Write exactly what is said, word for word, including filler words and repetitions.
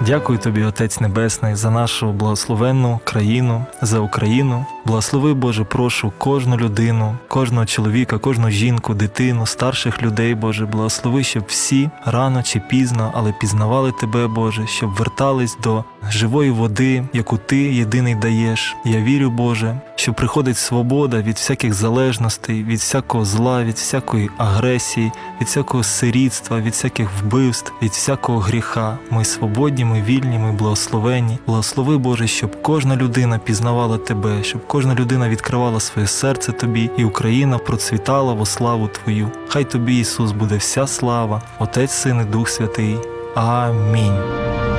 Дякую Тобі, Отець Небесний, за нашу благословенну країну, за Україну. Благослови, Боже, прошу кожну людину, кожного чоловіка, кожну жінку, дитину, старших людей, Боже, благослови, щоб всі рано чи пізно, але пізнавали Тебе, Боже, щоб вертались до живої води, яку Ти єдиний даєш. Я вірю, Боже, що приходить свобода від всяких залежностей, від всякого зла, від всякої агресії, від всякого сирітства, від всяких вбивств, від всякого гріха. Ми свободні, ми вільні, ми благословенні. Благослови, Боже, щоб кожна людина пізнавала Тебе, щоб кожна людина відкривала своє серце Тобі, і Україна процвітала во славу Твою. Хай Тобі, Ісус, буде вся слава, Отець, Син і Дух Святий. Амінь.